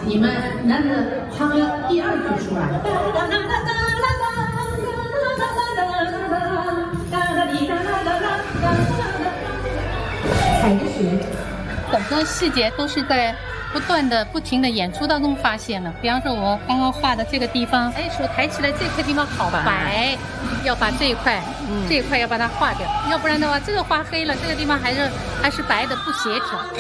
你们男子唱个第二句出来。踩着水， 很多细节都是在不停的演出当中发现的。比方说，我刚刚画的这个地方，哎，手抬起来这块地方好白，要把这一块要把它画掉，要不然的话，这个画黑了，这个地方还是白的不协调。